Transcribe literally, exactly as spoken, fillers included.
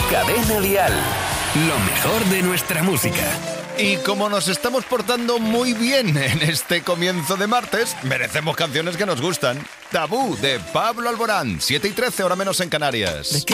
Cadena Dial. Lo mejor de nuestra música. Y como nos estamos portando muy bien en este comienzo de martes, merecemos canciones que nos gustan. Tabú, de Pablo Alborán, siete y trece, hora menos en Canarias.